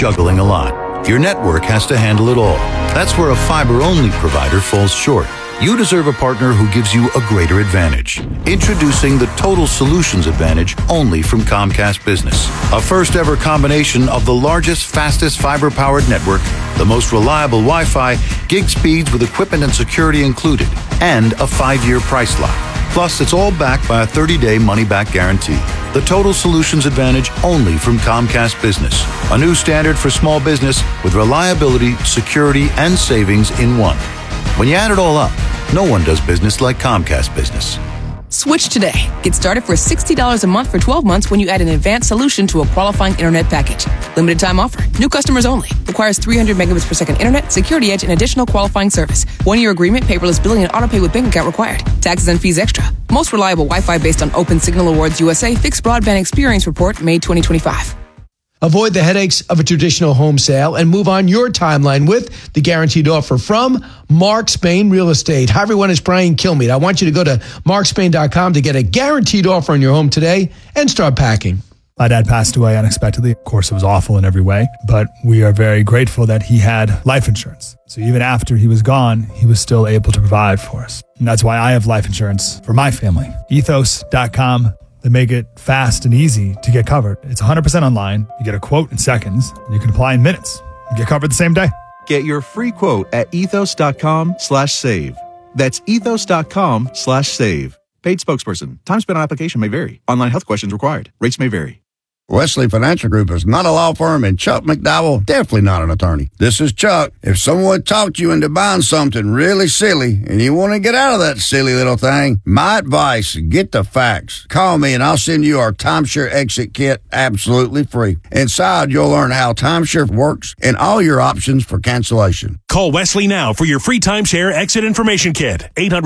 juggling a lot. Your network has to handle it all. That's where a fiber-only provider falls short. You deserve a partner who gives you a greater advantage. Introducing the Total Solutions Advantage only from Comcast Business. A first-ever combination of the largest, fastest fiber-powered network, the most reliable Wi-Fi, gig speeds with equipment and security included, and a 5-year price lock. Plus, it's all backed by a 30-day money-back guarantee. The Total Solutions Advantage only from Comcast Business. A new standard for small business with reliability, security, and savings in one. When you add it all up, no one does business like Comcast Business. Switch today. Get started for $60 a month for 12 months when you add an advanced solution to a qualifying internet package. Limited time offer. New customers only. Requires 300 megabits per second internet, security edge, and additional qualifying service. 1-year agreement, paperless billing, and autopay with bank account required. Taxes and fees extra. Most reliable Wi-Fi based on Open Signal Awards USA Fixed Broadband Experience Report, May 2025. Avoid the headaches of a traditional home sale and move on your timeline with the guaranteed offer from Mark Spain Real Estate. Hi, everyone. It's Brian Kilmeade. I want you to go to markspain.com to get a guaranteed offer on your home today and start packing. My dad passed away unexpectedly. Of course, it was awful in every way, but we are very grateful that he had life insurance. So even after he was gone, he was still able to provide for us. And that's why I have life insurance for my family. Ethos.com. They make it fast and easy to get covered. It's 100% online. You get a quote in seconds. And you can apply in minutes. You get covered the same day. Get your free quote at ethos.com/save. That's ethos.com/save. Paid spokesperson. Time spent on application may vary. Online health questions required. Rates may vary. Wesley Financial Group is not a law firm, and Chuck McDowell definitely not an attorney. This is Chuck. If someone talked you into buying something really silly and you want to get out of that silly little thing, my advice, get the facts. Call me and I'll send you our timeshare exit kit absolutely free. Inside, you'll learn how timeshare works and all your options for cancellation. Call Wesley now for your free timeshare exit information kit.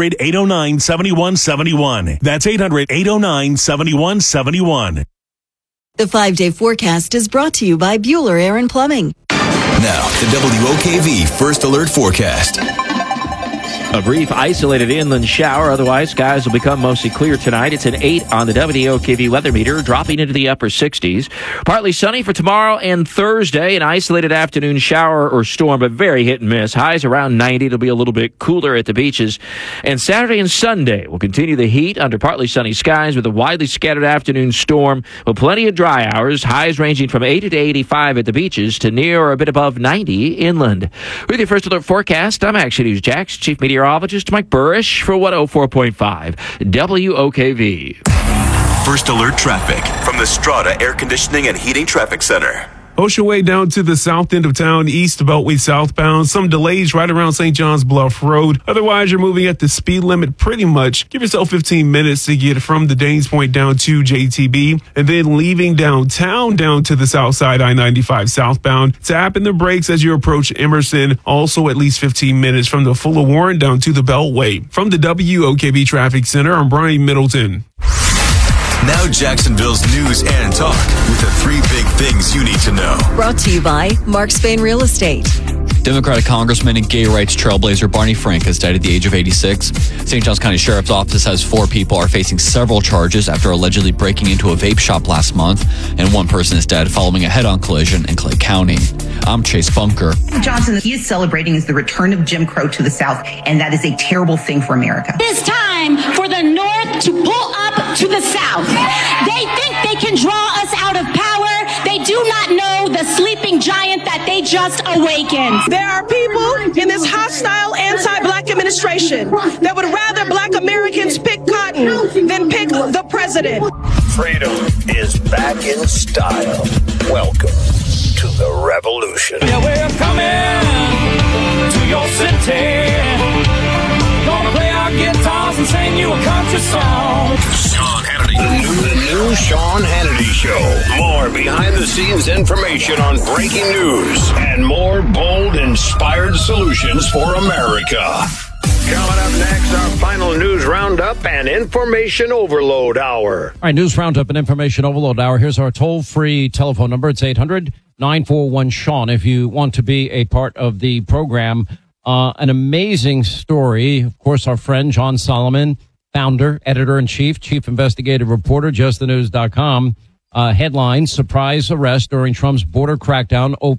800-809-7171. That's 800-809-7171. The 5-day forecast is brought to you by Bueller Air and Plumbing. Now, the WOKV First Alert Forecast. A brief isolated inland shower. Otherwise, skies will become mostly clear tonight. It's an 8 on the WOKV weather meter, dropping into the upper 60s. Partly sunny for tomorrow and Thursday. An isolated afternoon shower or storm, but very hit and miss. Highs around 90. It'll be a little bit cooler at the beaches. And Saturday and Sunday will continue the heat under partly sunny skies with a widely scattered afternoon storm with plenty of dry hours. Highs ranging from 80 to 85 at the beaches to near or a bit above 90 inland. With your First Alert forecast, I'm Action News Jax, Chief Meteorologist Mike Burrish for 104.5 WOKV. First Alert traffic from the Strata Air Conditioning and Heating Traffic Center. Ocean Way down to the south end of town, east Beltway southbound. Some delays right around St. John's Bluff Road. Otherwise, you're moving at the speed limit pretty much. Give yourself 15 minutes to get from the Danes Point down to JTB. And then leaving downtown down to the south side, I-95 southbound. Tapping the brakes as you approach Emerson. Also at least 15 minutes from the Fuller Warren down to the Beltway. From the WOKV Traffic Center, I'm Brian Middleton. Now Jacksonville's news and talk with the 3 big things you need to know. Brought to you by Mark Spain Real Estate. Democratic Congressman and gay rights trailblazer Barney Frank has died at the age of 86. St. Johns County Sheriff's Office has 4 people are facing several charges after allegedly breaking into a vape shop last month, and 1 person is dead following a head-on collision in Clay County. I'm Chase Bunker. Johnson, he is celebrating is the return of Jim Crow to the South, and that is a terrible thing for America. It's time for the North to pull up to the South. They think they can draw us out of power. They do not know the sleeping giant that they just awakened. There are people in this hostile anti-black administration that would rather black Americans pick cotton than pick the president. Freedom is back in style. Welcome to the revolution. Yeah, we're coming to your city. Gonna play our guitars and sing you a country song. Sean Hannity. The new Sean Hannity Show. More behind-the-scenes information on breaking news and more bold, inspired solutions for America. Coming up next, our final news roundup and information overload hour. All right, news roundup and information overload hour. Here's our toll-free telephone number. It's 800-941-SEAN if you want to be a part of the program. An amazing story. Of course, our friend John Solomon, founder, editor-in-chief, chief investigative reporter, justthenews.com. Headline, surprise arrest during Trump's border crackdown